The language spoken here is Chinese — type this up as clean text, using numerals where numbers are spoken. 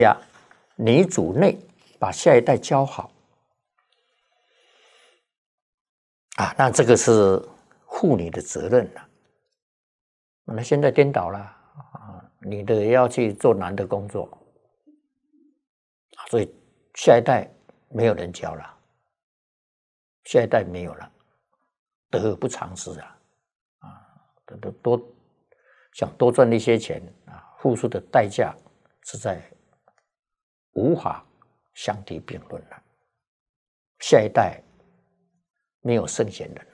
呀，女主内把下一代教好啊，那这个是妇女的责任了。那现在颠倒了啊，女的也要去做男的工作，所以下一代没有人教了，下一代没有了，得而不偿失啊！想多赚一些钱啊，付出的代价实在无法相提并论了。下一代没有圣贤人。